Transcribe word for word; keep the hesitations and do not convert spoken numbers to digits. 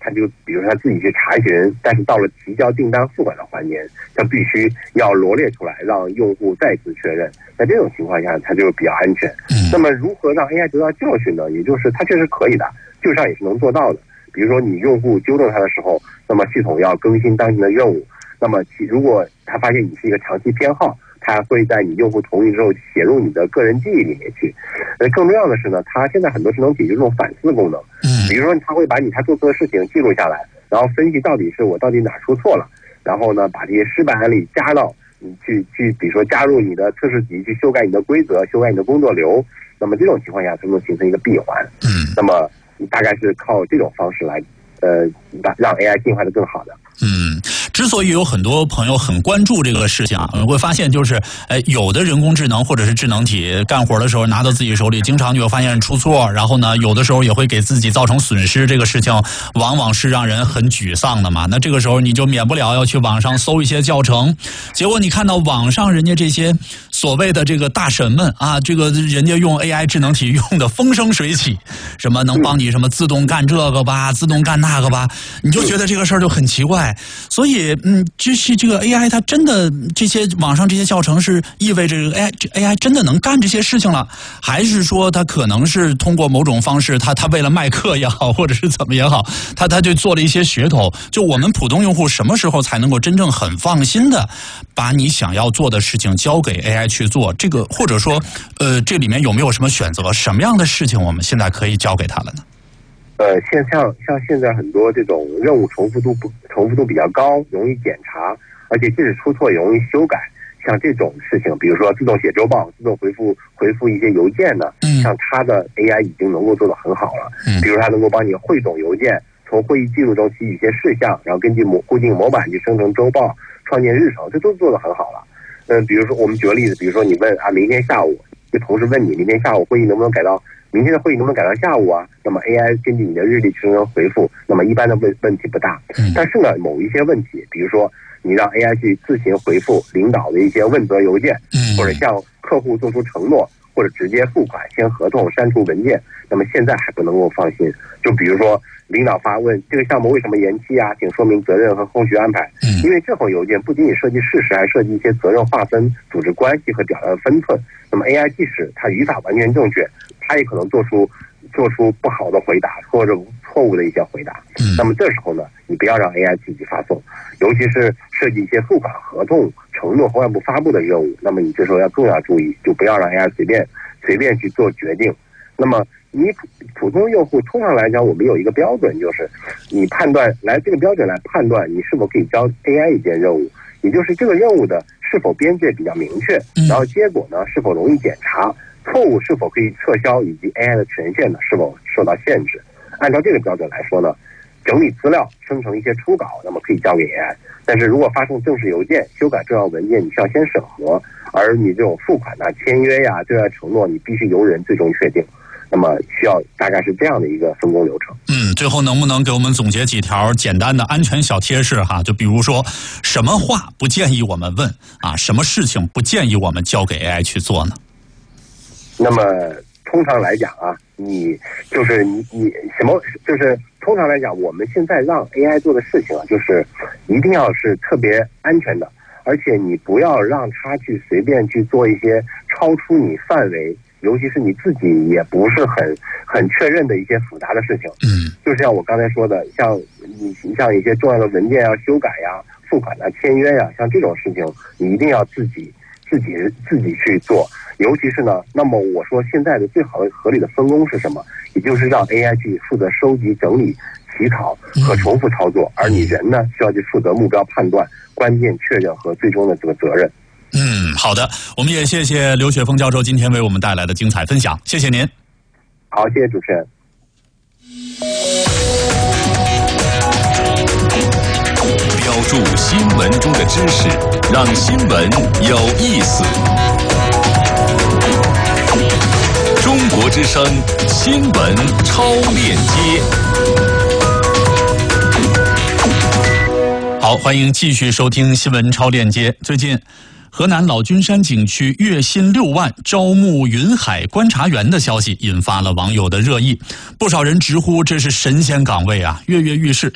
他就比如说他自己去查询，但是到了提交订单付款的环节，他必须要罗列出来，让用户再次确认。在这种情况下，它就比较安全。那么如何让 A I 得到教训呢？也就是它确实可以的，技术上也是能做到的。比如说你用户纠正它的时候，那么系统要更新当前的任务。那么其如果他发现你是一个长期偏好，它会在你用户同意之后写入你的个人记忆里面去。呃，更重要的是呢，它现在很多智能体有这种反思功能。比如说他会把你他做错的事情记录下来，然后分析到底是我到底哪出错了，然后呢把这些失败案例加到你去去，比如说加入你的测试集，去修改你的规则，修改你的工作流。那么这种情况下，它能形成一个闭环。嗯，那么大概是靠这种方式来，呃，让 A I 进化的更好的。 嗯，之所以有很多朋友很关注这个事情啊，你会发现就是，哎，有的人工智能或者是智能体干活的时候拿到自己手里，经常就会发现出错，然后呢，有的时候也会给自己造成损失，这个事情往往是让人很沮丧的嘛。那这个时候你就免不了要去网上搜一些教程，结果你看到网上人家这些所谓的这个大神们啊，这个人家用 A I 智能体用的风生水起，什么能帮你什么自动干这个吧，自动干那个吧，你就觉得这个事儿就很奇怪。所以，嗯，就是这个 A I 它真的这些网上这些教程是意味着 A I A I 真的能干这些事情了，还是说它可能是通过某种方式，它它为了卖课也好，或者是怎么也好，它它就做了一些噱头。就我们普通用户什么时候才能够真正很放心的把你想要做的事情交给 A I 去做？这个或者说，呃，这里面有没有什么选择？什么样的事情我们现在可以交给它了呢？ 呃，现像像现在很多这种任务重复度不重复度比较高，容易检查，而且即使出错也容易修改。像这种事情，比如说自动写周报、自动回复回复一些邮件呢，嗯、像它的 A I 已经能够做得很好了。嗯、比如它能够帮你汇总邮件，从会议记录中提取一些事项，然后根据模固定模板去生成周报、创建日程，这都做得很好了。嗯，比如说我们举个例子，比如说你问啊，明天下午，就同事问你，明天下午会议能不能改到？明天的会议能不能改到下午啊？那么 A I 根据你的日历去生成回复，那么一般的问问题不大。但是呢，某一些问题，比如说你让 A I 去自行回复领导的一些问责邮件，或者向客户做出承诺，或者直接付款、签合同、删除文件，那么现在还不能够放心。就比如说领导发问这个项目为什么延期啊？请说明责任和后续安排。因为这种邮件不仅仅涉及事实，还涉及一些责任划分、组织关系和表达的分寸。那么 A I 即使它语法完全正确，它也可能做出做出不好的回答或者错误的一些回答。那么这时候呢，你不要让 A I 自己发送，尤其是涉及一些付款合同、承诺和外部发布的任务，那么你这时候要更要注意，就不要让 A I 随便随便去做决定。那么你普普通用户通常来讲，我们有一个标准，就是你判断来这个标准来判断你是否可以交 A I 一件任务，也就是这个任务的是否边界比较明确，然后结果呢是否容易检查，错误是否可以撤销，以及 A I 的权限呢是否受到限制。按照这个标准来说呢，整理资料、生成一些初稿，那么可以交给 A I。但是如果发送正式邮件、修改重要文件，你需要先审核，而你这种付款啊、签约呀、对外承诺，你必须由人最终确定。那么需要大概是这样的一个分工流程。 嗯，最后能不能给我们总结几条简单的安全小贴士哈？就比如说，什么话不建议我们问啊？什么事情不建议我们交给 A I 去做呢？ 那么通常来讲啊，你就是你你什么就是通常来讲，我们现在让 A I 做的事情啊，就是一定要是特别安全的，而且你不要让它去随便去做一些超出你范围。尤其是你自己也不是很很确认的一些复杂的事情，嗯，就像我刚才说的，像你像一些重要的文件要修改呀、付款啊、签约呀，像这种事情，你一定要自己自己自己去做。尤其是呢，那么我说现在的最好的合理的分工是什么？也就是让 A I 去负责收集、整理、起草和重复操作，而你人呢需要去负责目标判断、关键确认和最终的这个责任。 嗯，好的，我们也谢谢刘雪峰教授今天为我们带来的精彩分享，谢谢您。 好，谢谢主持人。 标注新闻中的知识，让新闻有意思。中国之声新闻超链接。 好，欢迎继续收听新闻超链接。最近河南老君山景区月薪六万招募云海观察员的消息引发了网友的热议，不少人直呼这是神仙岗位啊，跃跃欲试，